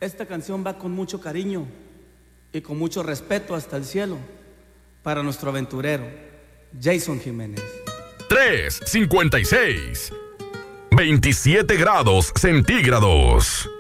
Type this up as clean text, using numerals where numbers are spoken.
Esta canción va con mucho cariño y con mucho respeto hasta el cielo para nuestro aventurero, Jason Jiménez. 3:56, 27 grados centígrados.